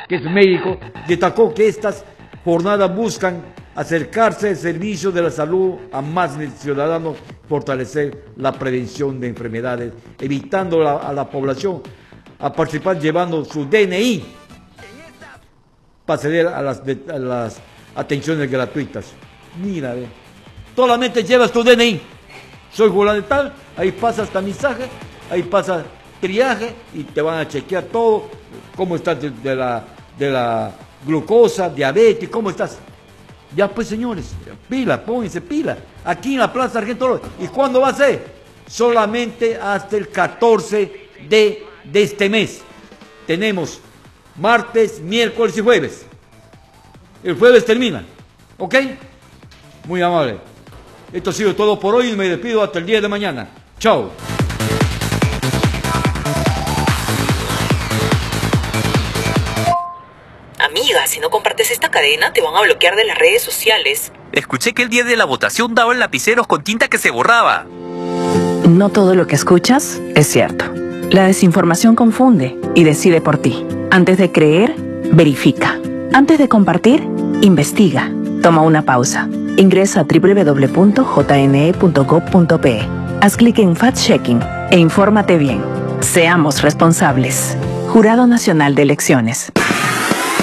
que es médico, destacó que estas jornadas buscan acercarse al servicio de la salud a más ciudadanos, fortalecer la prevención de enfermedades, evitando a la población a participar llevando su DNI para acceder a las atenciones gratuitas. Mira, solamente llevas tu DNI. Soy fulano de tal, ahí pasas tamizaje, ahí pasas triaje y te van a chequear todo, cómo estás de la glucosa, diabetes, cómo estás. Ya pues, señores, pila, pónganse pila. Aquí en la Plaza Sargento. ¿Y cuándo va a ser? Solamente hasta el 14 de este mes. Tenemos martes, miércoles y jueves. El jueves termina. ¿Ok? Muy amable. Esto ha sido todo por hoy y me despido hasta el día de mañana. Chao. Amiga, si no compartes esta cadena, te van a bloquear de las redes sociales. Escuché que el día de la votación daban lapiceros con tinta que se borraba. No todo lo que escuchas es cierto. La desinformación confunde y decide por ti. Antes de creer, verifica. Antes de compartir, investiga. Toma una pausa. Ingresa a www.jne.gov.pe. Haz clic en Fact-Checking e infórmate bien. Seamos responsables. Jurado Nacional de Elecciones.